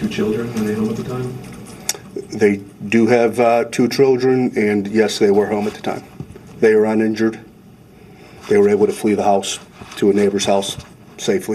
2 children? Were they home at the time? They do have 2 children, and yes, they were home at the time. They were uninjured. They were able to flee the house to a neighbor's house safely.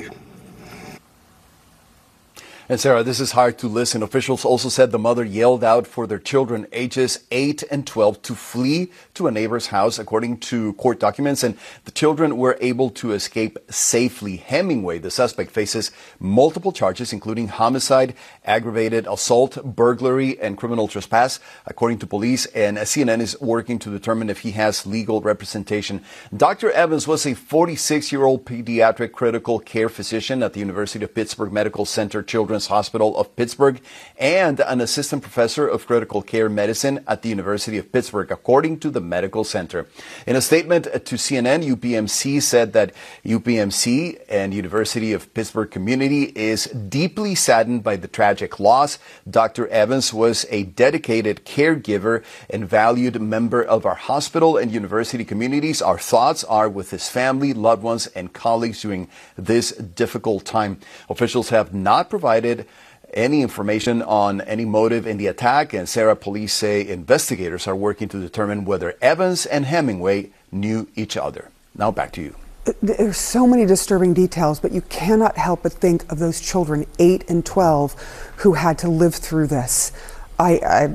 And Sarah, this is hard to listen. Officials also said the mother yelled out for their children ages 8 and 12 to flee to a neighbor's house, according to court documents, and the children were able to escape safely. Hemingway, the suspect, faces multiple charges, including homicide, aggravated assault, burglary, and criminal trespass, according to police, and CNN is working to determine if he has legal representation. Dr. Evans was a 46-year-old pediatric critical care physician at the University of Pittsburgh Medical Center Children's Hospital of Pittsburgh and an assistant professor of critical care medicine at the University of Pittsburgh, according to the medical center. In a statement to CNN, UPMC said that UPMC and University of Pittsburgh community is deeply saddened by the tragic loss. Dr. Evans was a dedicated caregiver and valued member of our hospital and university communities. Our thoughts are with his family, loved ones, and colleagues during this difficult time. Officials have not provided any information on any motive in the attack, and Sarah, police say investigators are working to determine whether Evans and Hemingway knew each other. Now back to you. There's so many disturbing details, but you cannot help but think of those children, 8 and 12, who had to live through this. I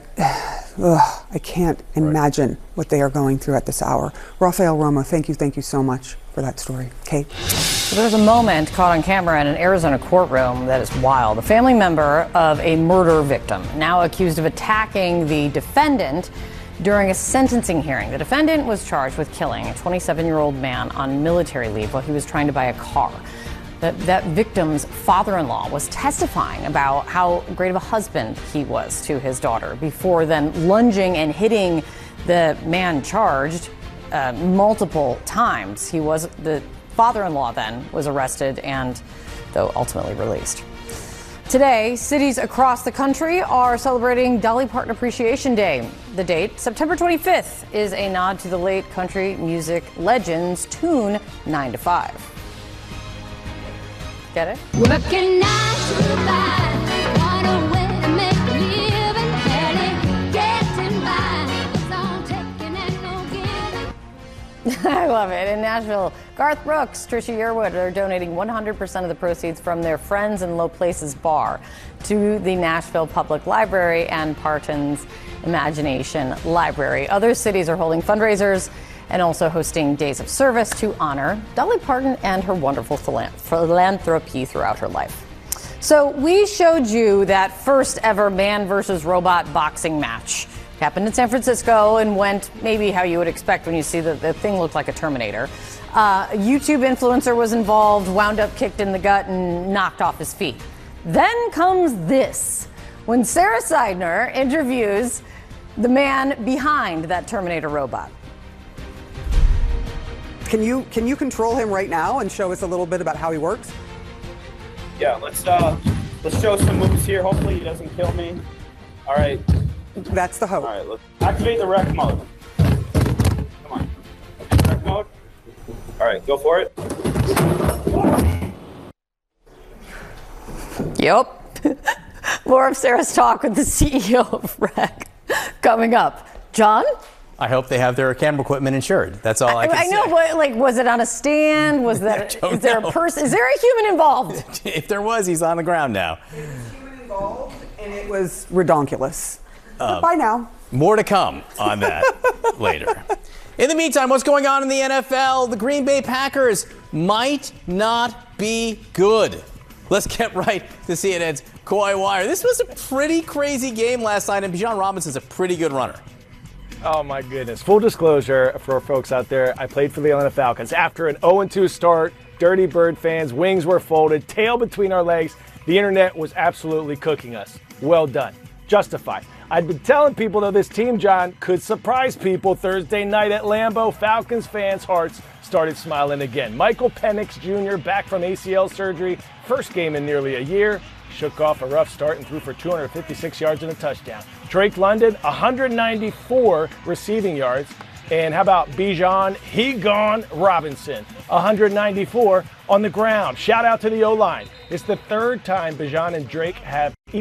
can't imagine what they are going through at this hour. Rafael Romo, thank you so much for that story. Kate? So there's a moment caught on camera in an Arizona courtroom that is wild. A family member of a murder victim, now accused of attacking the defendant during a sentencing hearing. The defendant was charged with killing a 27-year-old man on military leave while he was trying to buy a car. That victim's father-in-law was testifying about how great of a husband he was to his daughter before then lunging and hitting the man charged multiple times. The father-in-law then was arrested and, though, ultimately released. Today, cities across the country are celebrating Dolly Parton Appreciation Day. The date, September 25th, is a nod to the late country music legend's tune 9 to 5. Get it? Working 9 to 5, what a way to make a living, barely getting by, it's all taking and no giving. I love it. In Nashville, Garth Brooks, Trisha Yearwood are donating 100% of the proceeds from their Friends in Low Places bar to the Nashville Public Library and Parton's Imagination Library. Other cities are holding fundraisers and also hosting days of service to honor Dolly Parton and her wonderful philanthropy throughout her life. So we showed you that first ever man versus robot boxing match. It happened in San Francisco and went maybe how you would expect when you see the thing looked like a Terminator. A YouTube influencer was involved, wound up kicked in the gut and knocked off his feet. Then comes this, when Sarah Seidner interviews the man behind that Terminator robot. Can you control him right now and show us a little bit about how he works? Yeah, let's show some moves here. Hopefully he doesn't kill me. All right. That's the hope. All right, let's activate the rec mode. Come on. Rec mode. All right, go for it. Yep. More of Sarah's talk with the CEO of Rec coming up. John? I hope they have their camera equipment insured. That's all I can say. I know, but like, was it on a stand? Was that? Is there a person? Is there a human involved? If there was, he's on the ground now. There was human involved, and it was redonkulous. Bye now. More to come on that later. In the meantime, what's going on in the NFL? The Green Bay Packers might not be good. Let's get right to CNN's Coy Wire. This was a pretty crazy game last night, and Bijan Robinson's a pretty good runner. Oh my goodness. Full disclosure for folks out there, I played for the Atlanta Falcons. After an 0-2 start, Dirty Bird fans, wings were folded, tail between our legs. The internet was absolutely cooking us. Well done. Justified. I'd been telling people, though, this team, John, could surprise people Thursday night at Lambeau. Falcons fans' hearts started smiling again. Michael Penix Jr. back from ACL surgery, first game in nearly a year. Shook off a rough start and threw for 256 yards and a touchdown. Drake London, 194 receiving yards. And how about Bijan Robinson, 194 on the ground. Shout out to the O-line. It's the third time Bijan and Drake have